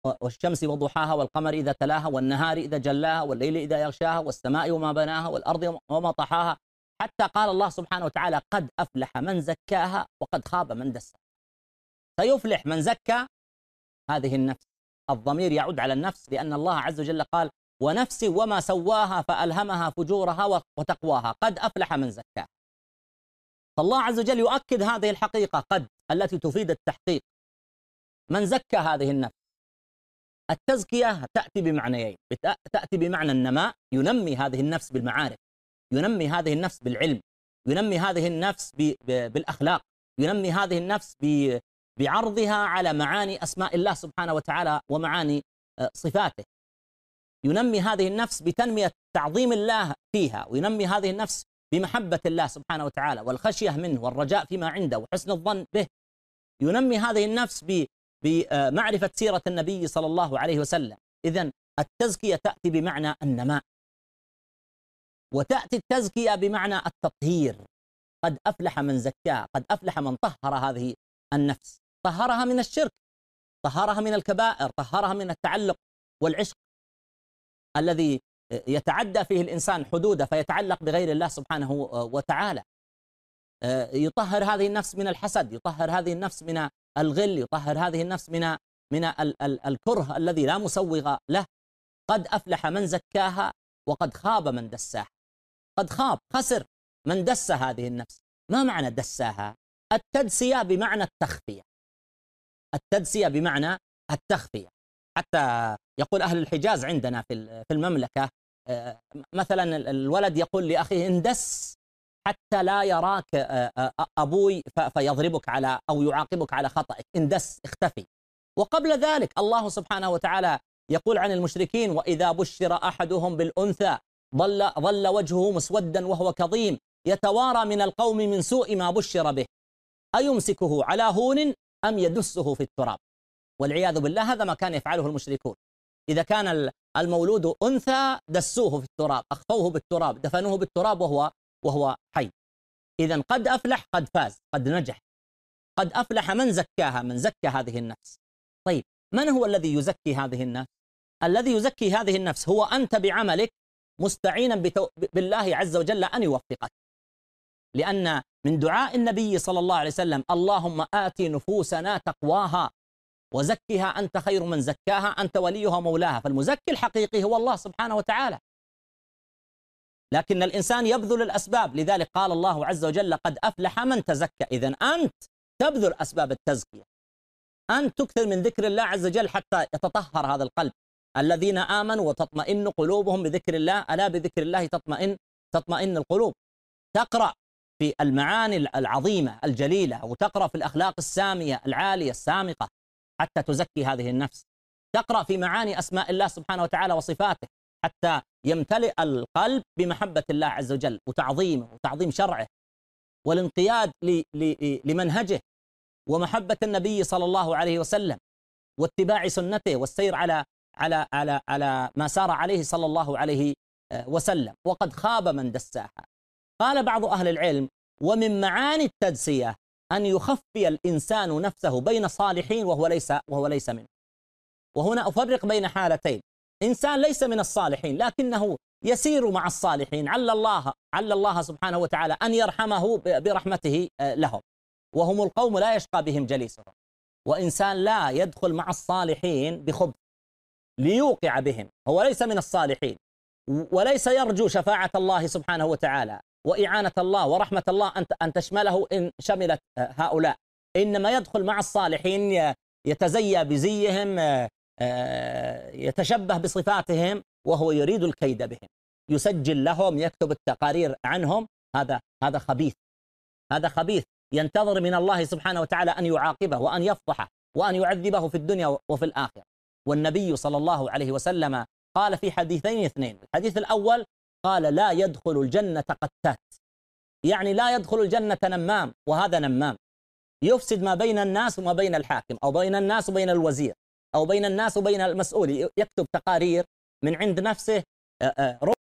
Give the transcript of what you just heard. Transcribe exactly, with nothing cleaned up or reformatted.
والشمس وضحاها والقمر إذا تلاها والنهار إذا جلاها والليل إذا يغشاها والسماء وما بناها والأرض وما طحاها، حتى قال الله سبحانه وتعالى: قد أفلح من زكاها وقد خاب من دساها. سيفلح من زكى هذه النفس، الضمير يعود على النفس، لأن الله عز وجل قال: ونفس وما سواها فألهمها فجورها وتقواها قد أفلح من زكاها. فالله عز وجل يؤكد هذه الحقيقة قد التي تفيد التحقيق. من زكى هذه النفس. التزكية تأتي بمعنيين، تأتي بمعنى النماء، ينمي هذه النفس بالمعارف، ينمي هذه النفس بالعلم، ينمي هذه النفس بالأخلاق، ينمي هذه النفس بعرضها على معاني أسماء الله سبحانه وتعالى ومعاني صفاته، ينمي هذه النفس بتنمية تعظيم الله فيها، وينمي هذه النفس بمحبة الله سبحانه وتعالى والخشية منه والرجاء فيما عنده وحسن الظن به، ينمي هذه النفس بمعرفة سيرة النبي صلى الله عليه وسلم. إذن التزكية تأتي بمعنى النماء، وتأتي التزكية بمعنى التطهير. قد أفلح من زكاها، قد أفلح من طهر هذه النفس، طهرها من الشرك، طهرها من الكبائر، طهرها من التعلق والعشق الذي يتعدى فيه الإنسان حدوده فيتعلق بغير الله سبحانه وتعالى. يطهر هذه النفس من الحسد، يطهر هذه النفس من الغل، يطهر هذه النفس من من الكره الذي لا مسوغ له. قد أفلح من زكاها وقد خاب من دساها. قد خاب، خسر من دس هذه النفس. ما معنى دساها؟ التدسية بمعنى التخفية، التدسية بمعنى التخفية. حتى يقول أهل الحجاز عندنا في المملكة مثلا الولد يقول لأخيه: اندس حتى لا يراك أبوي فيضربك على أو يعاقبك على خطأك، اندس، اختفي. وقبل ذلك الله سبحانه وتعالى يقول عن المشركين: وإذا بشر أحدهم بالأنثى ظل ظل وجهه مسودا وهو كظيم يتوارى من القوم من سوء ما بشر به أيمسكه على هون أم يدسه في التراب. والعياذ بالله هذا ما كان يفعله المشركون. إذا كان المولود أنثى دسوه في التراب، أخفوه بالتراب، دفنوه بالتراب وهو وهو حي. إذن قد أفلح، قد فاز، قد نجح. قد أفلح من زكاها، من زكى هذه النفس. طيب، من هو الذي يزكي هذه النفس؟ الذي يزكي هذه النفس هو أنت بعملك مستعينا بتو... بالله عز وجل أن يوفقك. لأن من دعاء النبي صلى الله عليه وسلم: اللهم آت نفوسنا تقواها وزكها أنت خير من زكاها أنت وليها مولاها. فالمزكي الحقيقي هو الله سبحانه وتعالى، لكن الإنسان يبذل الأسباب. لذلك قال الله عز وجل: قد أفلح من تزكى. إذن أنت تبذل أسباب التزكية، أنت تكثر من ذكر الله عز وجل حتى يتطهر هذا القلب. الذين آمنوا وتطمئن قلوبهم بذكر الله، ألا بذكر الله تطمئن تطمئن القلوب. تقرأ في المعاني العظيمة الجليلة، وتقرأ في الأخلاق السامية العالية السامقة حتى تزكي هذه النفس. تقرأ في معاني أسماء الله سبحانه وتعالى وصفاته حتى يمتلئ القلب بمحبة الله عز وجل وتعظيمه وتعظيم شرعه والانقياد لمنهجه ومحبة النبي صلى الله عليه وسلم واتباع سنته والسير على على على على ما سار عليه صلى الله عليه وسلم. وقد خاب من دساها. قال بعض أهل العلم: ومن معاني التدسية أن يخفي الإنسان نفسه بين صالحين وهو ليس وهو ليس منه. وهنا أفرق بين حالتين: إنسان ليس من الصالحين لكنه يسير مع الصالحين، عل الله عل الله سبحانه وتعالى أن يرحمه برحمته لهم، وهم القوم لا يشقى بهم جليسهم. وإنسان لا يدخل مع الصالحين بخبث ليوقع بهم، هو ليس من الصالحين وليس يرجو شفاعة الله سبحانه وتعالى وإعانة الله ورحمة الله أن تشمله إن شملت هؤلاء، إنما يدخل مع الصالحين يتزيى بزيهم، يتشبه بصفاتهم، وهو يريد الكيد بهم، يسجل لهم، يكتب التقارير عنهم. هذا هذا خبيث، هذا خبيث ينتظر من الله سبحانه وتعالى أن يعاقبه وأن يفضحه وأن يعذبه في الدنيا وفي الآخرة. والنبي صلى الله عليه وسلم قال في حديثين اثنين: الحديث الأول قال: لا يدخل الجنة قتات، يعني لا يدخل الجنة نمام، وهذا نمام يفسد ما بين الناس وما بين الحاكم، أو بين الناس وبين الوزير، أو بين الناس وبين المسؤول، يكتب تقارير من عند نفسه